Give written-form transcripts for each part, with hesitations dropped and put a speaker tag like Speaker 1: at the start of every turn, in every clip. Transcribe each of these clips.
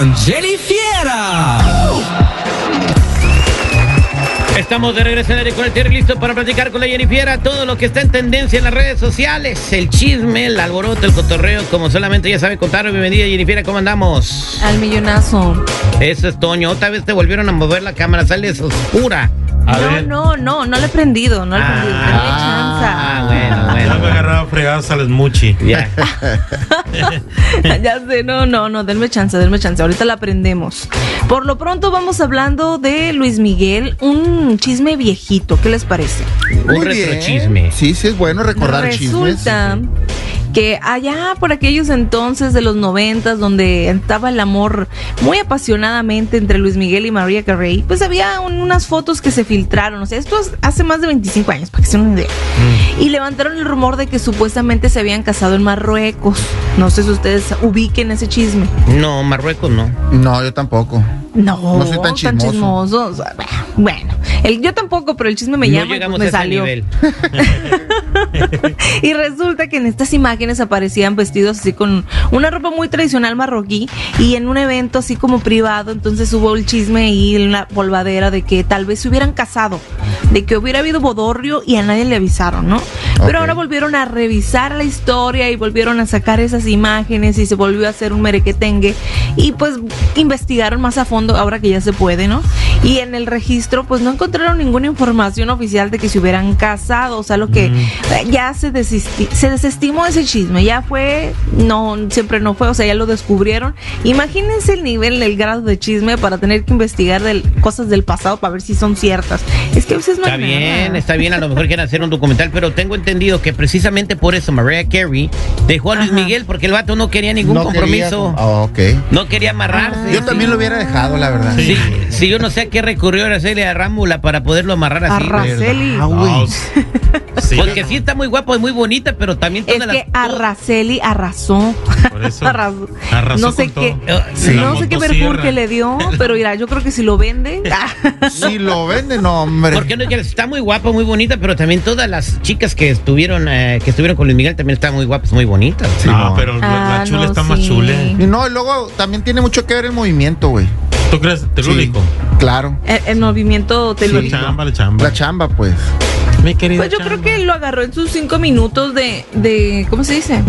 Speaker 1: con Jenny Fiera.
Speaker 2: Estamos de regreso en el con el Terry, listo para platicar con la Jenny Fiera todo lo que está en tendencia en las redes sociales, el chisme, el alboroto, el cotorreo, como solamente ella sabe contar. Bienvenida, Jenny Fiera, ¿cómo andamos?
Speaker 3: Al millonazo.
Speaker 2: Eso es Toño, otra vez te volvieron a mover la cámara, sales oscura.
Speaker 3: No le he prendido, Denme chanza.
Speaker 2: Bueno.
Speaker 4: Ya me agarraba fregados a los muchi.
Speaker 2: Ya.
Speaker 3: Ya sé, no, denme chance. Ahorita la aprendemos. Por lo pronto vamos hablando de Luis Miguel, un chisme viejito. ¿Qué les parece?
Speaker 2: Un retrochisme.
Speaker 5: Sí, es bueno recordar chismes.
Speaker 3: Resulta que allá por aquellos entonces de los 90s, donde estaba el amor muy apasionadamente entre Luis Miguel y Mariah Carey, pues había unas fotos que se filtraron. O sea, esto hace más de 25 años, para que se den una idea. Y levantaron el rumor de que supuestamente se habían casado en Marruecos. No sé si ustedes ubiquen ese chisme.
Speaker 2: No, Marruecos no.
Speaker 5: No, yo tampoco.
Speaker 3: No
Speaker 5: soy tan
Speaker 3: chismoso. O sea, bueno, yo tampoco, pero el chisme me llama y pues me salió. Y resulta que en estas imágenes aparecían vestidos así con una ropa muy tradicional marroquí y en un evento así como privado. Entonces hubo el chisme y una polvadera de que tal vez se hubieran casado, de que hubiera habido bodorrio y a nadie le avisaron, ¿no? Pero ahora volvieron a revisar la historia y volvieron a sacar esas imágenes y se volvió a hacer un merequetengue y pues investigaron más a fondo ahora que ya se puede, ¿no? Y en el registro pues no encontraron ninguna información oficial de que se hubieran casado. O sea, lo que ya se desestimó ese chisme, ya fue, siempre no fue, o sea, ya lo descubrieron. Imagínense el nivel, el grado de chisme para tener que investigar cosas del pasado para ver si son ciertas. Es que a veces no
Speaker 2: está bien, está bien, a lo mejor quieren hacer un documental, pero tengo entendido que precisamente por eso Mariah Carey dejó a Luis Miguel, porque el vato no quería ningún compromiso. No quería amarrarse.
Speaker 5: Yo también lo hubiera dejado, la verdad.
Speaker 2: Sí, yo no sé a qué recurrió Araceli Arámbula para poderlo amarrar así.
Speaker 3: Araceli.
Speaker 4: Sí,
Speaker 2: porque sí está muy guapo y muy bonita, pero también
Speaker 3: es que Araceli arrasó.
Speaker 4: Por eso.
Speaker 3: Arrasó
Speaker 4: No
Speaker 3: sé qué,
Speaker 4: sí.
Speaker 3: no sé qué perjurque le dio, pero mira, yo creo que si lo vende.
Speaker 5: Si lo vende, no, hombre.
Speaker 2: Porque no, está muy guapa, muy bonita, pero también todas las chicas que estuvieron con Luis Miguel también están muy guapas, muy bonitas.
Speaker 5: Sí,
Speaker 4: pero la chula está más chula.
Speaker 5: Y no, y luego también tiene mucho que ver el movimiento, güey.
Speaker 4: ¿Tú crees? Telúrico.
Speaker 5: Sí, claro.
Speaker 3: El movimiento telúrico.
Speaker 5: La chamba, pues.
Speaker 4: Mi querida
Speaker 3: pues yo creo que lo agarró en sus 5 minutos de ¿cómo se dice?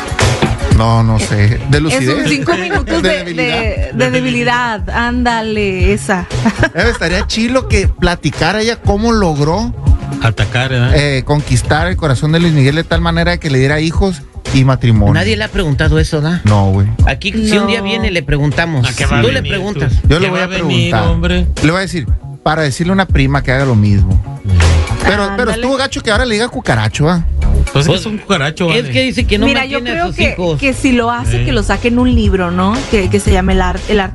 Speaker 5: No sé. De lucidez.
Speaker 3: En sus 5 minutos de debilidad. Ándale, esa.
Speaker 5: Estaría chilo que platicara ella cómo logró
Speaker 4: atacar,
Speaker 5: conquistar el corazón de Luis Miguel de tal manera que le diera hijos y matrimonio.
Speaker 2: Nadie le ha preguntado eso, ¿no?
Speaker 5: No, güey.
Speaker 2: Aquí, si un día viene, le preguntamos. Tú le preguntas.
Speaker 5: Yo le voy a preguntar. Hombre? Le voy a decir, para decirle a una prima que haga lo mismo. Pero estuvo gacho que ahora le diga cucaracho, ¿ah?
Speaker 4: Pues es un cucaracho, ¿vale?
Speaker 2: Es que dice que no
Speaker 3: mira, yo
Speaker 2: mantiene
Speaker 3: creo
Speaker 2: a sus hijos.
Speaker 3: que si lo hace, que lo saque en un libro, ¿no? Que se llame el arte